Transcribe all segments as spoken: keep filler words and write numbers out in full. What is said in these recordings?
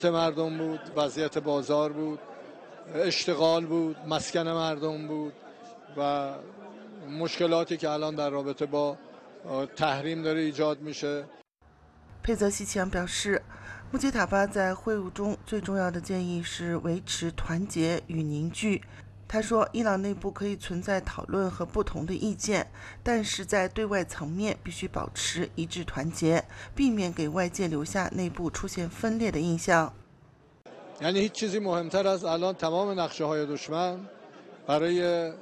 مردم بود، وضعیت بازار بود، اشتغال بود، مسکن مردم بود و مشکلاتی که الان در رابطه با تحریم داره ایجاد میشه。 佩泽西奇扬表示，穆杰塔巴在会晤中最重要的建议是维持团结与凝聚。他说，伊朗内部可以存在讨论和不同的意见，但是在对外层面必须保持一致团结，避免给外界留下内部出现分裂的印象。 یعنی هیچ چیزی مهمتر از الان تمام نقشه‌های دشمن برای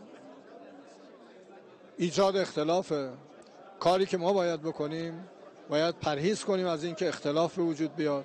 ایجاد اختلافه. کاری که ما باید بکنیم باید پرهیز کنیم از اینکه اختلاف به وجود بیاد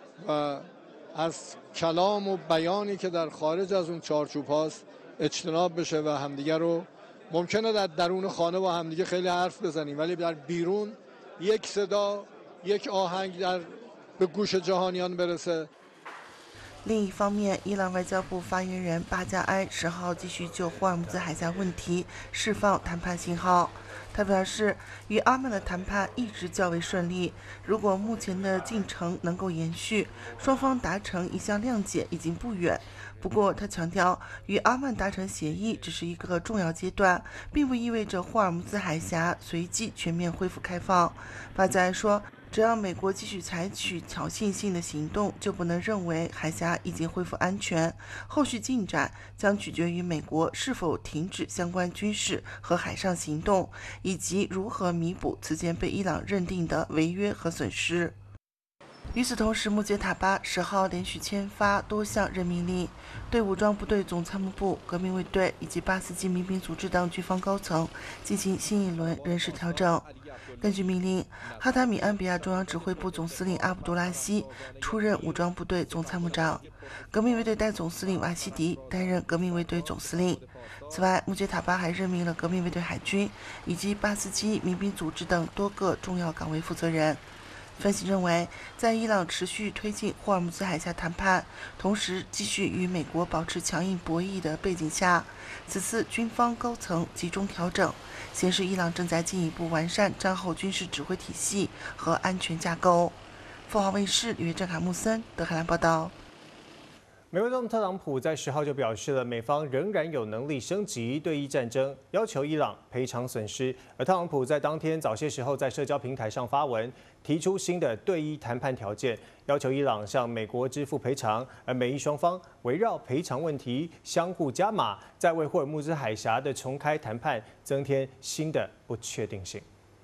و از کلام و بیانی که در خارج از اون چارچوب هاست اجتناب بشه و همدیگه رو ممکنه در درون خانه با همدیگه خیلی حرف بزنیم ولی در بیرون یک صدا یک آهنگ در به گوش جهانیان برسه。 另一方面，伊朗外交部发言人巴加埃十号继续就霍尔木兹海峡问题释放谈判信号。他表示，与阿曼的谈判一直较为顺利，如果目前的进程能够延续，双方达成一项谅解已经不远。不过，他强调，与阿曼达成协议只是一个重要阶段，并不意味着霍尔木兹海峡随即全面恢复开放。巴加埃说，只要美国继续采取挑衅性的行动，就不能认为海峡已经恢复安全。后续进展将取决于美国是否停止相关军事和海上行动，以及如何弥补此前被伊朗认定的违约和损失。与此同时，穆杰塔巴十号连续签发多项任命令，对武装部队总参谋部、革命卫队以及巴斯基民兵组织等军方高层进行新一轮人事调整。根据命令，哈塔米安比亚中央指挥部总司令阿卜杜拉希出任武装部队总参谋长，革命卫队代总司令瓦西迪担任革命卫队总司令。此外，穆杰塔巴还任命了革命卫队海军以及巴斯基民兵组织等多个重要岗位负责人。分析认为，在伊朗持续推进霍尔木兹海峡谈判，同时继续与美国保持强硬博弈的背景下，此次军方高层集中调整，显示伊朗正在进一步完善战后军事指挥体系和安全架构。凤凰卫视吕正卡穆森德黑兰报道。 美国总统特朗普在十号就表示了，美方仍然有能力升级对伊战争，要求伊朗赔偿损失。而特朗普在当天早些时候在社交平台上发文，提出新的对伊谈判条件，要求伊朗向美国支付赔偿，而美伊双方围绕赔偿问题相互加码，在为霍尔木兹海峡的重开谈判增添新的不确定性。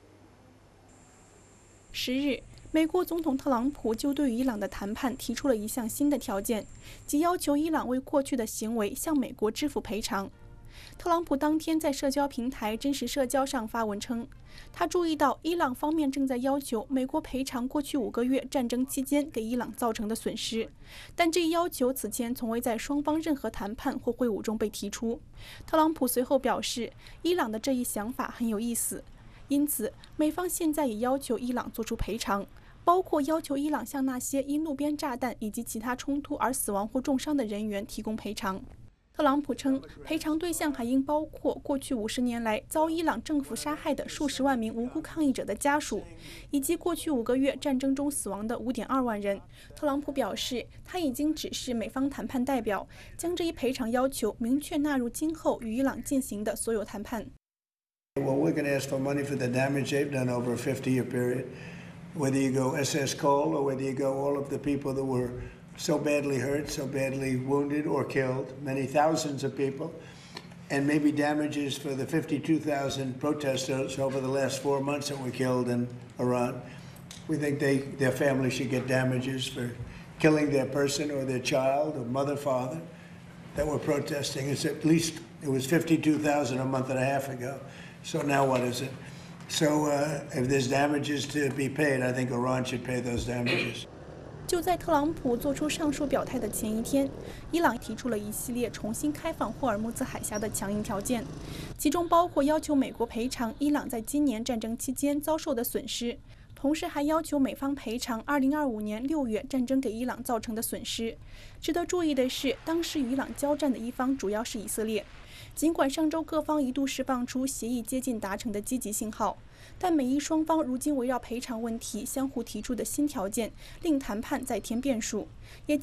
十日，美国总统特朗普就对于伊朗的谈判提出了一项新的条件，即要求伊朗为过去的行为向美国支付赔偿。特朗普当天在社交平台真实社交上发文称，他注意到伊朗方面正在要求美国赔偿过去五个月战争期间给伊朗造成的损失，但这一要求此前从未在双方任何谈判或会晤中被提出。特朗普随后表示，伊朗的这一想法很有意思，因此美方现在也要求伊朗做出赔偿，包括要求伊朗向那些因路边炸弹以及其他冲突而死亡或重伤的人员提供赔偿。特朗普称，赔偿对象还应包括过去五十年来遭伊朗政府杀害的数十万名无辜抗议者的家属，以及过去五个月战争中死亡的 五点二万人。特朗普表示，他已经指示美方谈判代表，将这一赔偿要求明确纳入今后与伊朗进行的所有谈判。 Well, we're going to ask for money for the damage they've done over a fifty-year period. Whether you go S S Cole or whether you go all of the people that were so badly hurt, so badly wounded or killed, many thousands of people, and maybe damages for the fifty-two thousand protesters over the last four months that were killed in Iran. We think they, their family should get damages for killing their person or their child or mother, father that were protesting. It's at least, it was fifty-two thousand a month and a half ago. So now what is it? So uh, if there's damages to be paid, I think Iran should pay those damages. 就在特朗普做出上述表态的前一天，伊朗提出了一系列重新开放霍尔木兹海峡的强硬条件，其中包括要求美国赔偿伊朗在今年战争期间遭受的损失，同时还要求美方赔偿二零二五年六月战争给伊朗造成的损失。值得注意的是，当时与伊朗交战的一方主要是以色列。尽管上周各方一度释放出协议接近达成的积极信号， 但美伊双方如今围绕赔偿问题相互提出的新条件，令谈判再添变数。也